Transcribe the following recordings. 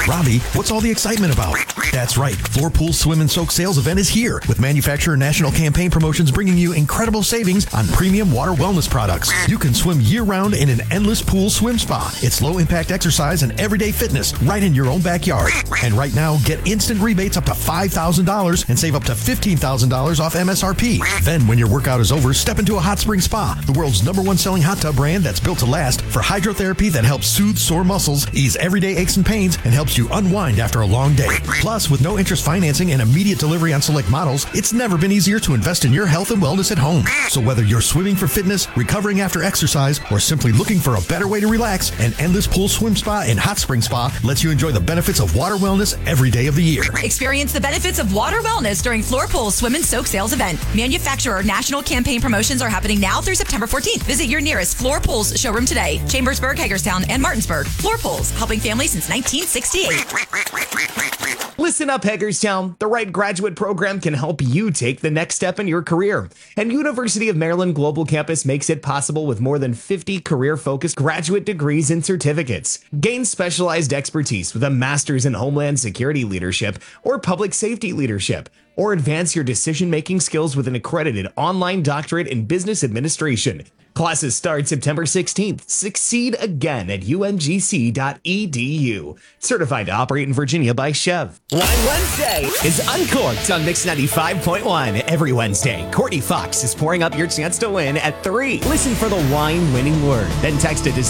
Robbie, what's all the excitement about? That's right. Floor Pool Swim and Soak sales event is here with manufacturer national campaign promotions bringing you incredible savings on premium water wellness products. You can swim year-round in an endless pool swim spa. It's low-impact exercise and everyday fitness right in your own backyard. And right now, get instant rebates up to $5,000 and save up to $15,000 off MSRP. Then, when your workout is over, step into a hot spring spa, the world's #1 selling hot tub brand that's built to last, for hydrotherapy that helps soothe sore muscles, ease everyday aches and pains, and helps you unwind after a long day. Plus, with no interest financing and immediate delivery on select models, it's never been easier to invest in your health and wellness at home. So whether you're swimming for fitness, recovering after exercise, or simply looking for a better way to relax, an endless pool swim spa and hot spring spa lets you enjoy the benefits of water wellness every day of the year. Experience the benefits of water wellness during Floor Pool Swim and Soak sales event. Manufacturer national campaign promotions are happening now through September 14th. Visit your nearest Floor Pools showroom today. Chambersburg, Hagerstown, and Martinsburg. Floor Pools, helping families since 1968. Listen up, Hagerstown. The right graduate program can help you take the next step in your career. And University of Maryland Global Campus makes it possible with more than 50 career-focused graduate degrees and certificates. Gain specialized expertise with a master's in Homeland Security Leadership or Public Safety Leadership, or advance your decision-making skills with an accredited online doctorate in business administration. Classes start September 16th. Succeed again at umgc.edu. Certified to operate in Virginia by Chev. Wine Wednesday is Uncorked on Mix 95.1. Every Wednesday, Courtney Fox is pouring up your chance to win at 3. Listen for the wine-winning word. Then text it to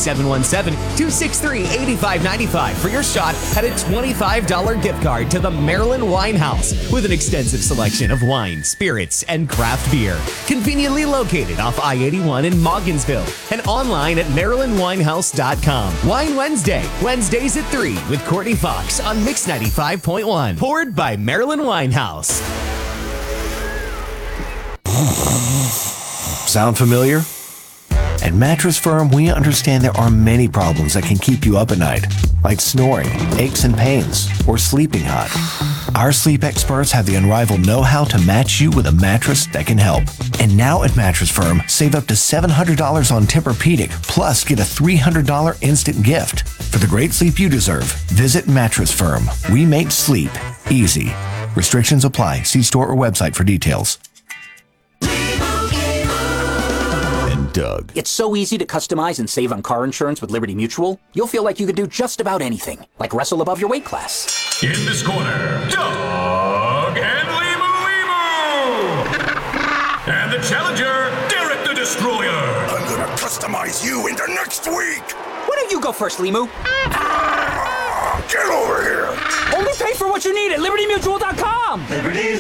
717-263-8595 for your shot at a $25 gift card to the Maryland Wine House with an extensive selection of wine, spirits, and craft beer. Conveniently located off I-81 in Mogginsville and online at MarylandWinehouse.com. Wine Wednesday, Wednesdays at 3 with Courtney Fox on Mix 95.1. Poured by Maryland Winehouse. Sound familiar? At Mattress Firm, we understand there are many problems that can keep you up at night, like snoring, aches and pains, or sleeping hot. Our sleep experts have the unrivaled know-how to match you with a mattress that can help. And now at Mattress Firm, save up to $700 on Tempur-Pedic, plus get a $300 instant gift. For the great sleep you deserve, visit Mattress Firm. We make sleep easy. Restrictions apply. See store or website for details. Doug. It's so easy to customize and save on car insurance with Liberty Mutual. You'll feel like you could do just about anything, like wrestle above your weight class. In this corner, Doug and Limu. And the challenger, Derek the Destroyer. I'm gonna customize you into next week. Why don't you go first, Limu? Get over here. Only pay for what you need at LibertyMutual.com. Liberty's